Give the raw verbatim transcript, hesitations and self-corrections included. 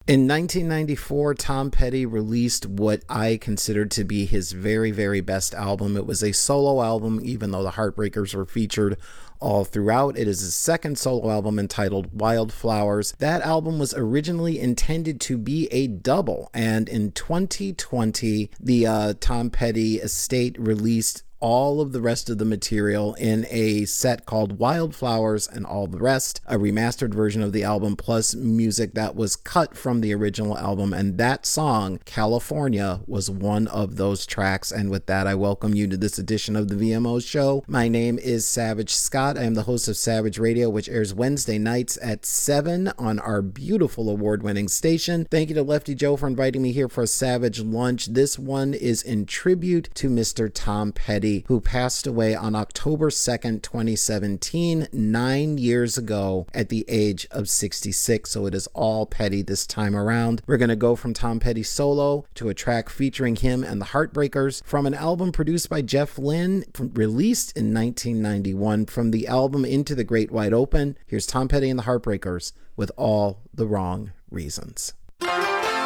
In nineteen ninety-four, Tom Petty released what I considered to be his very, very best album. It was a solo album, even though the Heartbreakers were featured all throughout. It is his second solo album entitled Wildflowers. That album was originally intended to be a double, and in twenty twenty, the uh, Tom Petty estate released all of the rest of the material in a set called Wildflowers and All the Rest, a remastered version of the album, plus music that was cut from the original album. And that song, California, was one of those tracks. And with that, I welcome you to this edition of the V M O Show. My name is Savage Scott. I am the host of Savage Radio, which airs Wednesday nights at seven on our beautiful award-winning station. Thank you to Lefty Joe for inviting me here for a Savage Lunch. This one is in tribute to Mister Tom Petty, who passed away on October second, twenty seventeen, nine years ago at the age of sixty-six. So it is all Petty this time around. We're going to go from Tom Petty solo to a track featuring him and the Heartbreakers from an album produced by Jeff Lynne, released in nineteen ninety-one. From the album Into the Great Wide Open, here's Tom Petty and the Heartbreakers with All the Wrong Reasons.